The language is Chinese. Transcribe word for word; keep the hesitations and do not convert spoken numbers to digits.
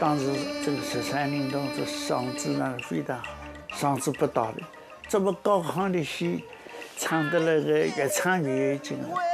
当时这个十三陵同志嗓子呢非常好，嗓子不倒的，这么高亢的戏，唱的那个越唱越有劲啊。